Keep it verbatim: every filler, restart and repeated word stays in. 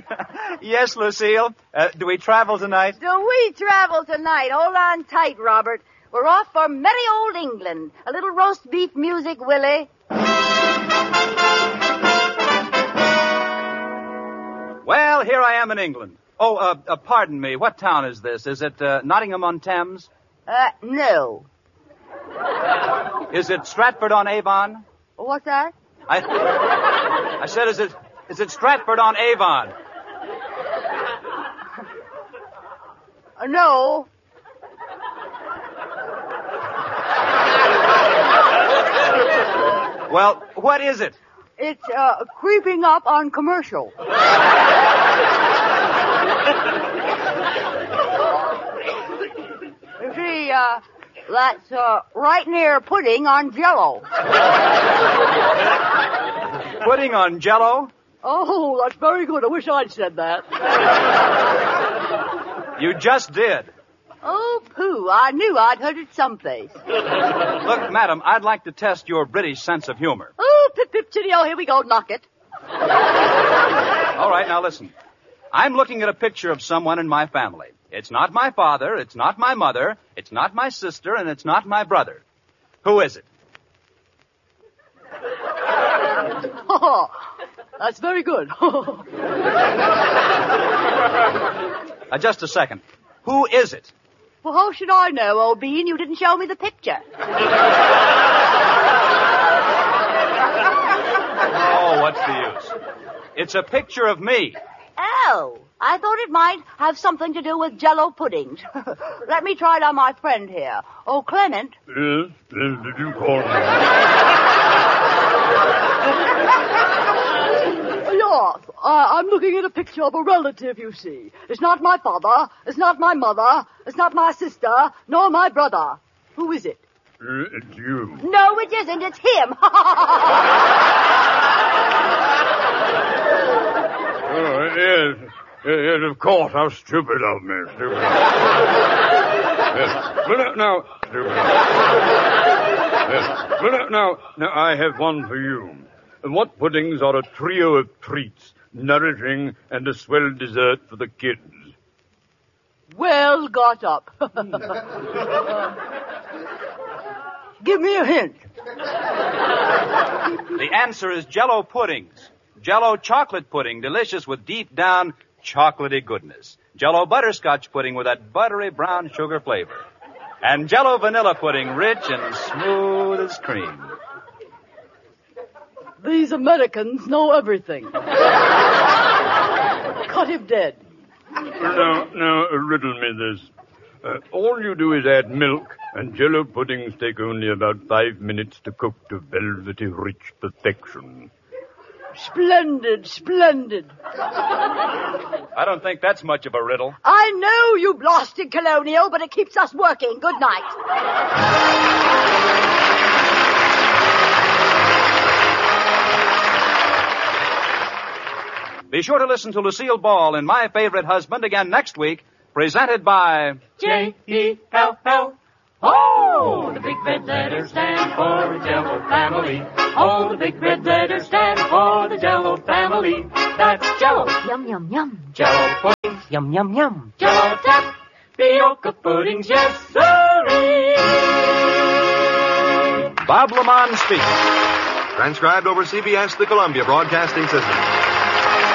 Yes, Lucille. Uh, do we travel tonight? Do we travel tonight? Hold on tight, Robert. We're off for merry old England. A little roast beef music, Willie. Well, here I am in England. Oh, uh, uh, pardon me. What town is this? Is it uh, Nottingham-on-Thames? Uh, no. Is it Stratford-on-Avon? What's that? I, I said, is it is it Stratford-on-Avon? Uh, no. Well, what is it? It's, uh, creeping up on Commercial. You see, uh, that's, uh, right near Pudding on Jello. Pudding on Jello? Oh, that's very good. I wish I'd said that. You just did. Oh, pooh. I knew I'd heard it someplace. Look, madam, I'd like to test your British sense of humor. Oh, pip, pip, chitty-oh, here we go. Knock it. All right, now listen. I'm looking at a picture of someone in my family. It's not my father, it's not my mother, it's not my sister, and it's not my brother. Who is it? Oh, that's very good. uh, just a second. Who is it? Well, how should I know, old bean? You didn't show me the picture. Oh, what's the use? It's a picture of me. Oh, I thought it might have something to do with Jello puddings. Let me try it on my friend here. Oh, Clement. Yes, yes, did you call me? Yes, uh, I'm looking at a picture of a relative, you see. It's not my father, it's not my mother, it's not my sister, nor my brother. Who is it? Uh, it's you. No, it isn't. It's him. Oh, yes. Yes, of course. How stupid of me. Stupid. Yes. But uh, now, stupid. Yes. But uh, now, now, I have one for you. What puddings are a trio of treats, nourishing and a swell dessert for the kids? Well got up. Give me a hint. The answer is Jello puddings. Jello chocolate pudding, delicious with deep down chocolatey goodness. Jello butterscotch pudding with that buttery brown sugar flavor. And Jello vanilla pudding, rich and smooth as cream. These Americans know everything. Cut him dead. Now, now, riddle me this. Uh, all you do is add milk, and Jello puddings take only about five minutes to cook to velvety rich perfection. Splendid, splendid. I don't think that's much of a riddle. I know, you blasted colonial, but it keeps us working. Good night. Be sure to listen to Lucille Ball in My Favorite Husband again next week, presented by J E L L. Oh, the big red letters stand for the Jello family. Oh, the big red letters stand for the Jello family. That's Jello. Yum, yum, yum. Jello puddings. Yum, yum, yum. Jello tapioca puddings, yes, sirree. Bob Lamont speaking. Transcribed over C B S, the Columbia Broadcasting System.